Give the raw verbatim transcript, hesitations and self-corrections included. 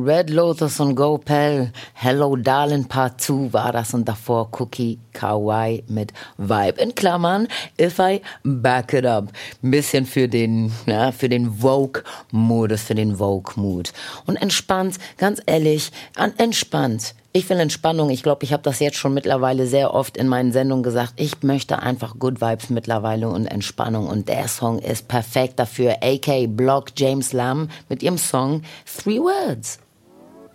Red Lotus und Go Pell, Hello Darling Part zwei war das und davor Cookie Kawaii mit Vibe. In Klammern, If I Back It Up. Ein bisschen für den, ja, für den Vogue-Modus, für den Vogue-Mood. Und entspannt, ganz ehrlich, an, entspannt. Ich will Entspannung. Ich glaube, ich habe das jetzt schon mittlerweile sehr oft in meinen Sendungen gesagt. Ich möchte einfach Good Vibes mittlerweile und Entspannung. Und der Song ist perfekt dafür. A K Block James Lamb mit ihrem Song Three Words.